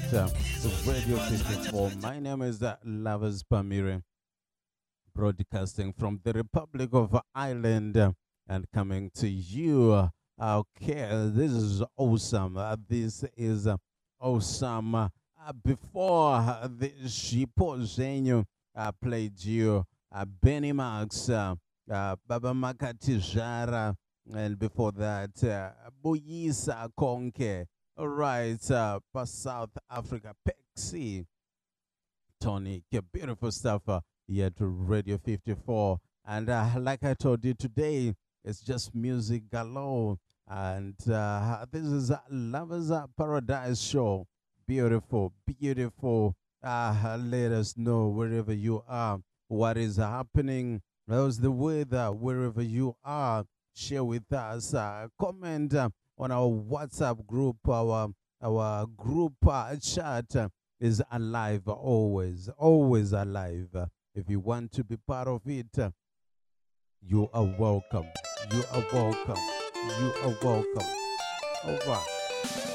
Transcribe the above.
at Radio 54. My name is Lovers Pamire, broadcasting from the Republic of Ireland and coming to you. Okay, this is awesome. This is awesome. Before the Shipo Zenyu played you Benny Max, Baba Makatijara, and before that, Buyisa Konke. All right, for South Africa, Pexi, Tony, beautiful stuff here to Radio 54. And like I told you today, it's just music galore. And this is Lovers Paradise Show. Beautiful, beautiful. Let us know wherever you are what is happening. How's the weather wherever you are? Share with us. Comment on our WhatsApp group, our group chat is alive always, always alive. If you want to be part of it, you are welcome. You are welcome. You are welcome. All right.